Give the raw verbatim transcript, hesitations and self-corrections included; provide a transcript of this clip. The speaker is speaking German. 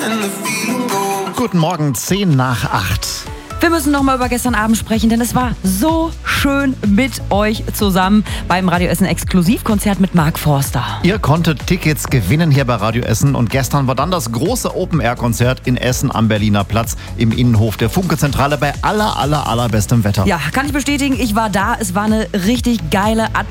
Guten Morgen, zehn nach acht. Wir müssen noch mal über gestern Abend sprechen, denn es war so schön mit euch zusammen beim Radio Essen Exklusivkonzert mit Mark Forster. Ihr konntet Tickets gewinnen hier bei Radio Essen und gestern war dann das große Open-Air-Konzert in Essen am Berliner Platz im Innenhof der Funke-Zentrale bei aller, aller, allerbestem Wetter. Ja, kann ich bestätigen, ich war da. Es war eine richtig geile Atmosphäre.